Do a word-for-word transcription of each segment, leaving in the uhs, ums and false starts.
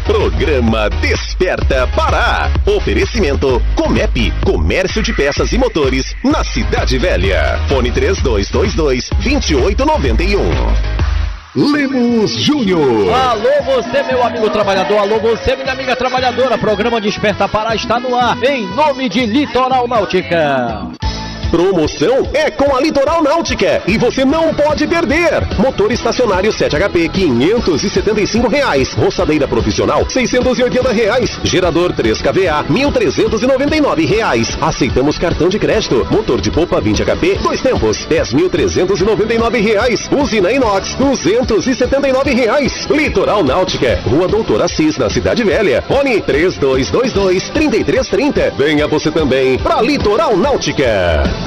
Programa Desperta Pará. Oferecimento Comep, Comércio de Peças e Motores, na Cidade Velha. Fone três dois dois dois, dois oito nove um. Lemos Júnior. Alô você, meu amigo trabalhador, alô você, minha amiga trabalhadora. Programa Desperta Pará está no ar, em nome de Litoral Náutica. Promoção é com a Litoral Náutica e você não pode perder. Motor estacionário sete H P quinhentos e setenta e cinco reais, roçadeira profissional seiscentos e oitenta reais, gerador três K V A mil trezentos e noventa e nove reais. Aceitamos cartão de crédito. Motor de polpa vinte H P dois tempos dez mil trezentos e noventa e nove reais. Usina inox duzentos e setenta e nove reais. Litoral Náutica, Rua Doutor Assis, na Cidade Velha. Fone três dois dois dois, três três três zero. Venha você também para Litoral Náutica.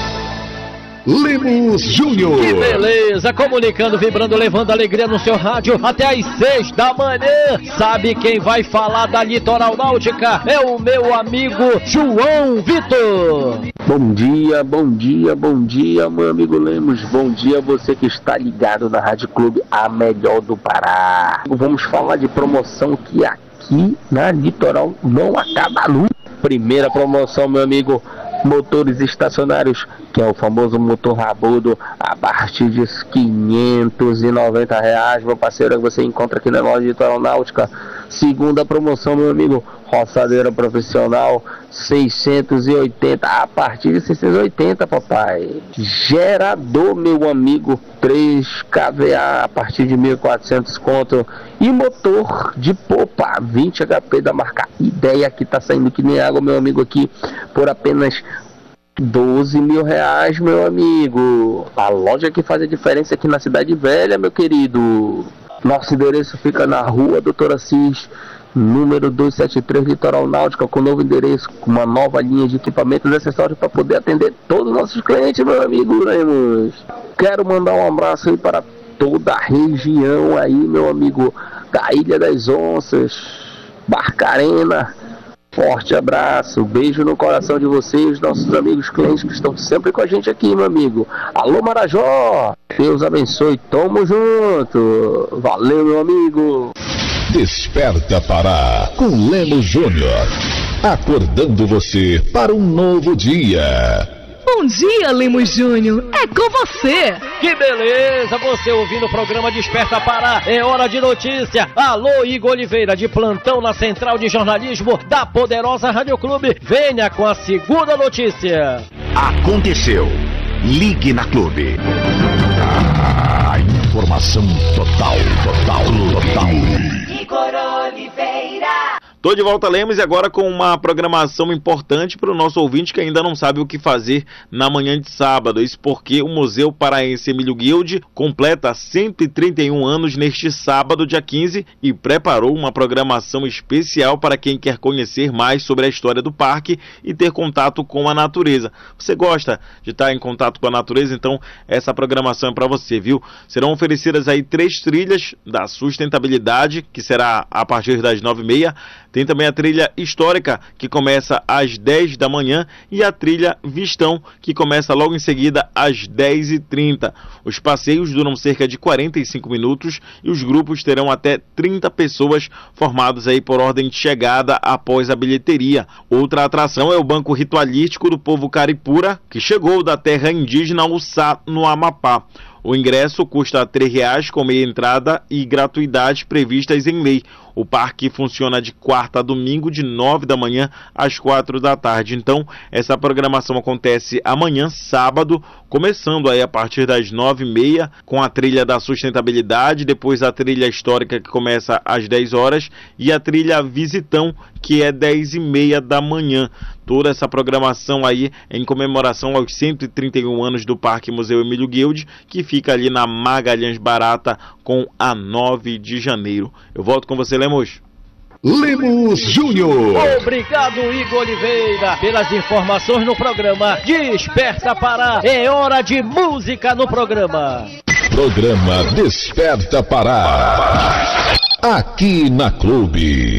Lemos Júnior. Que beleza, comunicando, vibrando, levando alegria no seu rádio até às seis da manhã. Sabe quem vai falar da Litoral Náutica? É o meu amigo João Vitor. Bom dia, bom dia, bom dia, meu amigo Lemos. Bom dia você que está ligado na Rádio Clube, a melhor do Pará. Vamos falar de promoção que aqui na Litoral não acaba nunca. Primeira promoção, meu amigo, motores estacionários, que é o famoso motor rabudo, a partir de quinhentos e noventa reais, meu parceiro, você encontra aqui na loja Litoral Náutica. Segunda promoção, meu amigo, roçadeira profissional, seiscentos e oitenta, a partir de seiscentos e oitenta, papai. Gerador, meu amigo, três K V A, a partir de mil e quatrocentos conto. E motor de popa, vinte H P da marca Ideia, que tá saindo que nem água, meu amigo, aqui, por apenas doze mil reais, meu amigo. A loja que faz a diferença aqui na Cidade Velha, meu querido. Nosso endereço fica na Rua Doutor Assis, número duzentos e setenta e três, Litoral Náutica, com novo endereço, com uma nova linha de equipamentos e acessórios para poder atender todos os nossos clientes, meu amigo Lemos. Quero mandar um abraço aí para toda a região aí, meu amigo, da Ilha das Onças, Barcarena. Forte abraço, beijo no coração de vocês, nossos amigos clientes que estão sempre com a gente aqui, meu amigo. Alô Marajó, Deus abençoe, tamo junto. Valeu, meu amigo. Desperta Pará, com Lemos Júnior. Acordando você para um novo dia. Bom dia, Lemos Júnior. É com você. Que beleza, você ouvindo o programa Desperta Pará. É hora de notícia. Alô, Igor Oliveira, de plantão na Central de Jornalismo da poderosa Rádio Clube. Venha com a segunda notícia. Aconteceu. Ligue na Clube. A informação total, total, total. Igor Oliveira. Tô de volta, Lemos, e agora com uma programação importante para o nosso ouvinte que ainda não sabe o que fazer na manhã de sábado. Isso porque o Museu Paraense Emílio Guild completa cento e trinta e um anos neste sábado, dia quinze, e preparou uma programação especial para quem quer conhecer mais sobre a história do parque e ter contato com a natureza. Você gosta de estar em contato com a natureza? Então essa programação é para você, viu? Serão oferecidas aí três trilhas da sustentabilidade, que será a partir das nove e meia. Tem também a trilha histórica, que começa às dez da manhã, e a trilha Vistão, que começa logo em seguida às dez e trinta. Os passeios duram cerca de quarenta e cinco minutos e os grupos terão até trinta pessoas, formados aí por ordem de chegada após a bilheteria. Outra atração é o Banco Ritualístico do Povo Caripura, que chegou da terra indígena Uçá, no Amapá. O ingresso custa três reais com meia entrada e gratuidades previstas em lei. O parque funciona de quarta a domingo, de nove da manhã às quatro da tarde. Então, essa programação acontece amanhã, sábado, começando aí a partir das nove e meia, com a trilha da sustentabilidade, depois a trilha histórica, que começa às dez horas, e a trilha Visitão, que é dez e meia da manhã. Toda essa programação aí em comemoração aos cento e trinta e um anos do Parque Museu Emílio Guild, que fica ali na Magalhães Barata, com a nove de janeiro. Eu volto com você, Lemos. Lemos Júnior. Obrigado, Igor Oliveira, pelas informações no programa Desperta Pará. É hora de música no programa. Programa Desperta Pará. Aqui na Clube.